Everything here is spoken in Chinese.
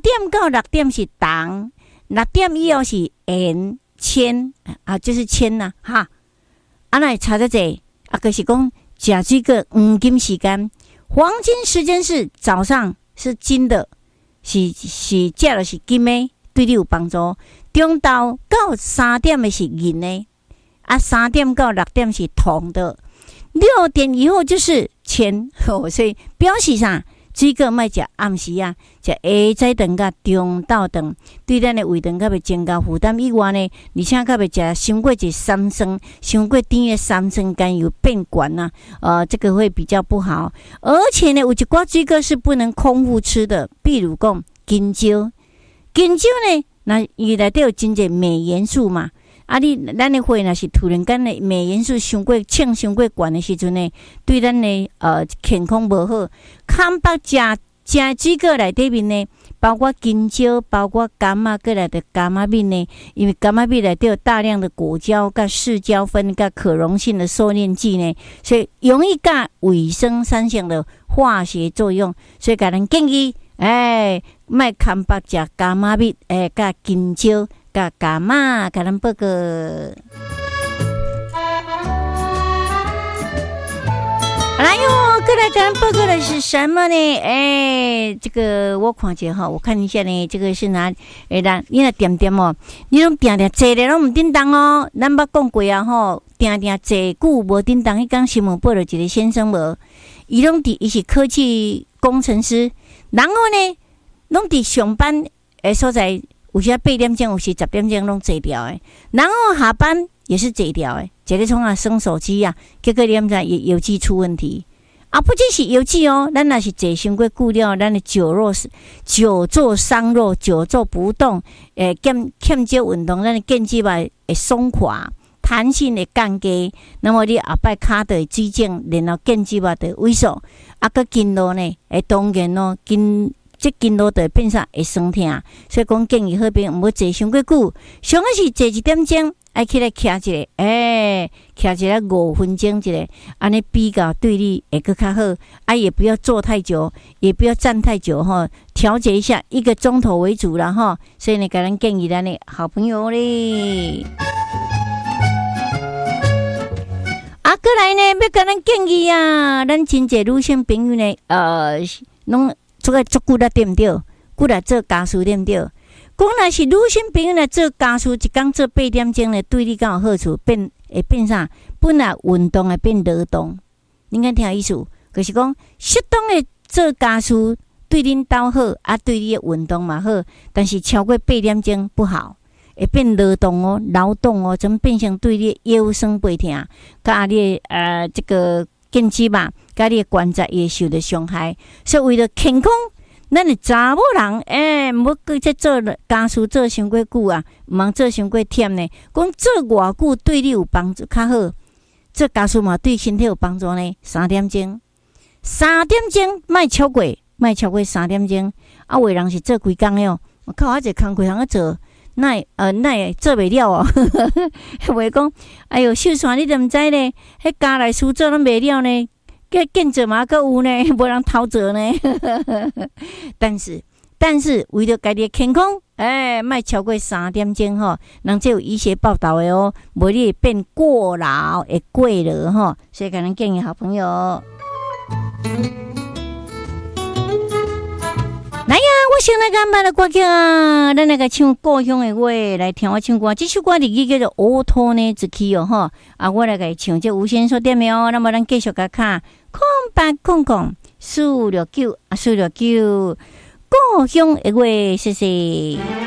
点到6点是冬，6点以后是炎千啊，就是千呐哈。啊，那差得济啊，就是讲食水果黄金时间，黄金时间是早上是金的，是食的是金的，对你有帮助。中昼到3点的是银的，啊，3点到6点是铜的，6点以后就是钱。所以表示啥？水果莫食暗时啊，食下早顿甲中昼顿，对咱的胃肠较袂增加负担以外呢，而且较袂食伤过一三酸，伤过甜的三酸甘油变管呐，这个会比较不好。而且呢，有一寡水果是不能空腹吃的，比如讲金蕉，金蕉呢，那伊内底有真侪镁元素嘛。啊，咱的血若是突然间的镁元素伤过称伤过悬的时阵呢，对咱的健康无好。看北食水果内底面呢，包括金蕉，包括柑仔，过来的柑仔面呢，因为柑仔面内底有大量的果胶、甲视胶酚、甲可溶性的收敛剂呢，所以容易甲维生三项的化学作用，所以甲人建议，莫看北食柑仔面，甲金蕉。干嘛？给咱报告。好啦哟，过来给咱报告的是什么呢？这个我看一下哈，我看一下呢，这个是哪？你那点点哦，你拢定定坐咧，拢唔叮当哦。咱捌讲过啊吼，定定坐久无叮当。迄讲新闻报了一个先生无，伊是科技工程师，然后呢，拢伫上班诶所在。有时8点钟，有时10点钟拢坐掉诶，然后下班也是坐掉诶，坐咧创啊耍手机啊，结果你知邮寄出问题啊！不只是邮寄哦，咱若是坐伤过久了，咱的久坐伤肉，久坐不动，欠少运动，咱的腱肌肉会松垮，弹性会降低，那么你后摆骹就会水肿，然后腱肌肉就会萎缩，啊，个筋络呢，当然哦，这筋络就变啥会酸痛，所以讲建议好朋友毋好坐伤过久，上个是坐1点钟，爱起来徛一下，徛一下5分钟一下，安尼比较对你会更较好。啊，也不要坐太久，也不要站太久哈，调节一下，1个钟头为主啦哈。所以呢，给咱建议咱的好朋友咧。过来呢，要给咱建议啊，咱真侪女性朋友呢，拢。做个足久啦，对毋对？久来做家事，对毋对？讲若是女性朋友来做家事，一工做8点钟呢，对你敢有好处？会变啥？本来运动会变劳动。你敢听意思？就是讲适当的做家事对恁兜好，啊，对你的运动嘛好。但是超过8点钟不好，会变劳动哦，怎变成对你的腰酸背痛，甲你的这个腱肌嘛。甲你的关节也受到伤害，所以为了健康，咱的查某人，毋好搁再做家事做伤过久啊，毋通做伤过忝呢。讲做偌久对你有帮助较好，做家事嘛对身体有帮助呢。3点钟莫超过3点钟。啊，有的人是做规工了，靠啊一个工课通做，那会做袂了哦。话讲，哎哟，秀山你都毋知呢，迄家内事做拢袂了呢。建做嘛，阁有呢，无人偷做呢。但是为了家己的健康，莫超过3点钟吼，人这有医学报道的哦，无你会变过劳，会过劳吼。所以，给咱建议好朋友。来呀，我先来干嘛的歌曲啊？咱来个唱故乡的话，来听我唱歌。这首歌的字叫做《乌托呢之起》哦，哈啊，我来个唱这无线所点的哦。那么咱继续甲看空469啊469故乡的话，谢谢。